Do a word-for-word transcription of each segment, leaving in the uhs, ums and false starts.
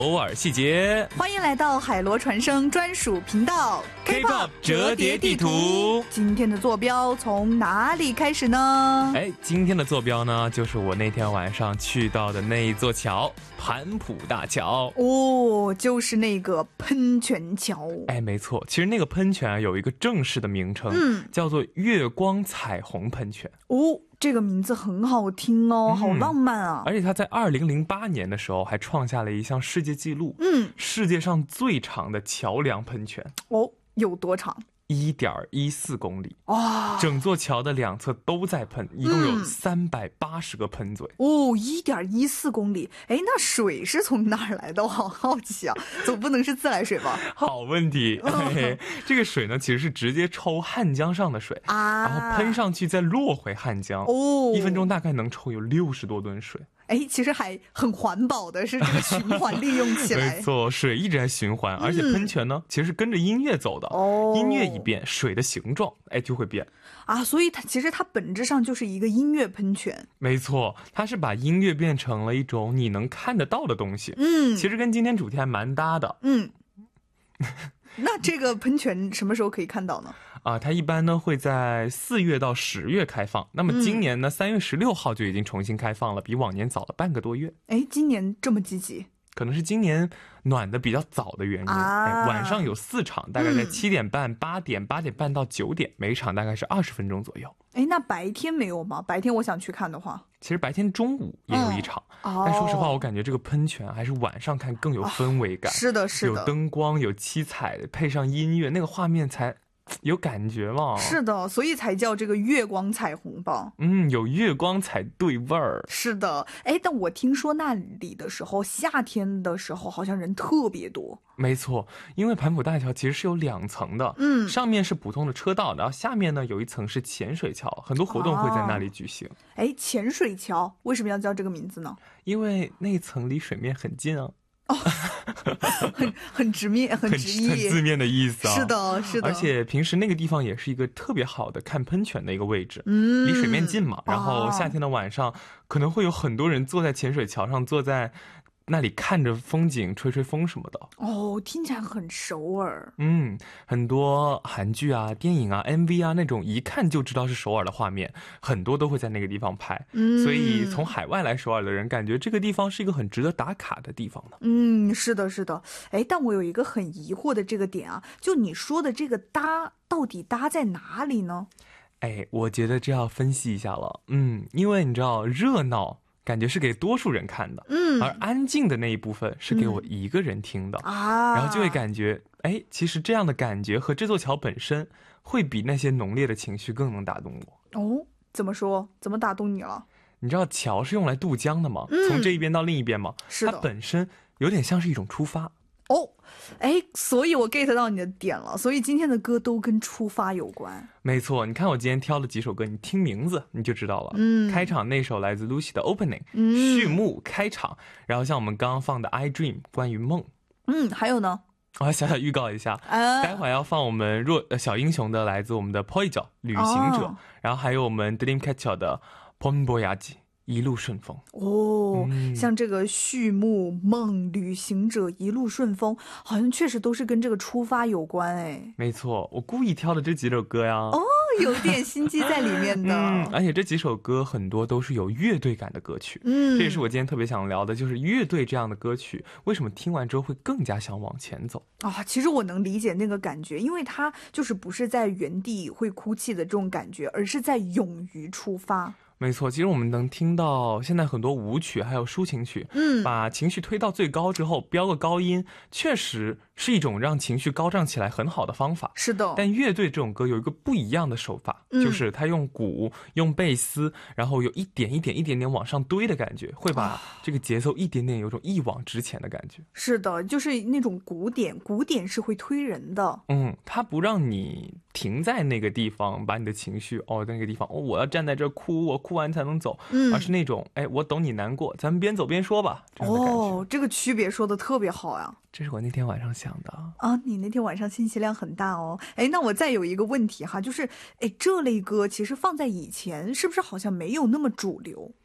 偶尔细节， 欢迎来到海螺传声专属频道 K-pop 折叠地图。 今天的坐标从哪里开始呢？ 哎，今天的坐标呢，就是我那天晚上去到的那一座桥——盘浦大桥。 哦，就是那个喷泉桥。 哎，没错，其实那个喷泉啊有一个正式的名称，嗯，叫做月光彩虹喷泉。 哦。这个名字很好听哦，嗯、好浪漫啊！ 而且他在二零零八年的时候还创下了一项世界纪录，嗯，世界上最长的桥梁喷泉。 哦，有多长？一点一四公里哇！整座桥的两侧都在喷，一共有三百八十个喷嘴、 嗯、哦，一点一四公里。哎，那水是从哪儿来的？我好好奇啊，总不能是自来水吧？ 好问题。哎、这个水呢，其实是直接抽汉江上的水啊，然后喷上去再落回汉江。哦，一分钟大概能抽有六十多吨水。 哎，其实还很环保的，是这个循环利用起来。 没错，水一直在循环，而且喷泉呢，嗯、其实是跟着音乐走的。哦，音乐一变，水的形状哎就会变啊，所以它其实它本质上就是一个音乐喷泉。 没错，它是把音乐变成了一种你能看得到的东西。嗯，其实跟今天主题还蛮搭的。嗯。 那这个喷泉什么时候可以看到呢？ 啊，它一般呢会在四月到十月开放。那么今年呢，三、嗯、月十六号就已经重新开放了，比往年早了半个多月。 哎，今年这么积极？ 可能是今年暖的比较早的原因。啊、哎，晚上有四场，大概在七点半、八、嗯、点、八点半到九点，每场大概是二十分钟左右。 哎，那白天没有吗？白天我想去看的话， 其实白天中午也有一场。嗯哦、但说实话，我感觉这个喷泉还是晚上看更有氛围感。 哦、是的，是的， 有灯光，有七彩，配上音乐，那个画面才有感觉嘛。 是的，所以才叫这个月光彩虹吧。 嗯，有月光才对味儿。 是的，哎，但我听说那里的时候，夏天的时候好像人特别多。 没错，因为盘浦大桥其实是有两层的，嗯，上面是普通的车道，然后下面呢有一层是潜水桥，很多活动会在那里举行。 哎、哦，潜水桥为什么要叫这个名字呢？ 因为那层离水面很近啊。 哦，很很直面，很直译， 很字面的意思啊。 是的，是的。 而且平时那个地方也是一个特别好的看喷泉的一个位置，嗯，离水面近嘛。然后夏天的晚上，可能会有很多人坐在潜水桥上，坐在那里看着风景，吹吹风什么的。 哦，听起来很首尔。 嗯，很多韩剧啊、电影啊、M V 啊那种一看就知道是首尔的画面，很多都会在那个地方拍。嗯，所以从海外来首尔的人感觉这个地方是一个很值得打卡的地方呢。 嗯，是的，是的。哎，但我有一个很疑惑的这个点啊，就你说的这个搭到底搭在哪里呢？ 哎，我觉得这要分析一下了。嗯，因为你知道热闹感觉是给多数人看的，嗯，而安静的那一部分是给我一个人听的、嗯、啊，然后就会感觉，哎，其实这样的感觉和这座桥本身会比那些浓烈的情绪更能打动我。 哦，怎么说？怎么打动你了？ 你知道桥是用来渡江的吗？嗯、从这一边到另一边吗？ 是的， 它本身有点像是一种出发。 哦，哎，所以我 get 到你的点了，所以今天的歌都跟出发有关。 没错，你看我今天挑的几首歌，你听名字你就知道了。嗯，开场那首来自 Lucy 的 Opening，、嗯、序幕开场，然后像我们刚刚放的 I Dream 关于梦。 嗯，还有呢？ 我要小小预告一下，呃、待会儿要放我们弱呃小英雄的来自我们的 Poijo 旅行者、哦，然后还有我们 Dreamcatcher 的 Ponboyaji。一路顺风哦、嗯，像这个序幕梦旅行者一路顺风，好像确实都是跟这个出发有关哎。 没错，我故意挑的这几首歌呀。 哦，有点心机在里面的。 嗯，而且这几首歌很多都是有乐队感的歌曲。嗯，这也是我今天特别想聊的，就是乐队这样的歌曲，为什么听完之后会更加想往前走啊？其实我能理解那个感觉，因为它就是不是在原地会哭泣的这种感觉，而是在勇于出发。 没错，其实我们能听到现在很多舞曲还有抒情曲，嗯，把情绪推到最高之后飙个高音，确实是一种让情绪高涨起来很好的方法。 是的， 但乐队这种歌有一个不一样的手法、嗯、就是他用鼓用贝斯，然后有一点一点一点点往上堆的感觉，会把这个节奏一点点有种一往直前的感觉。 是的，就是那种鼓点，鼓点是会推人的。 嗯，它不让你停在那个地方，把你的情绪哦，在那个地方哦，我要站在这哭，我哭完才能走，嗯，而是那种哎，我懂你难过，咱们边走边说吧，这样的感觉。 哦，这个区别说的特别好呀。 这是我那天晚上想的啊，你那天晚上信息量很大哦。哎，那我再有一个问题哈，就是哎，这类歌其实放在以前是不是好像没有那么主流？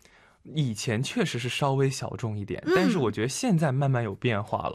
以前确实是稍微小众一点，嗯、但是我觉得现在慢慢有变化了。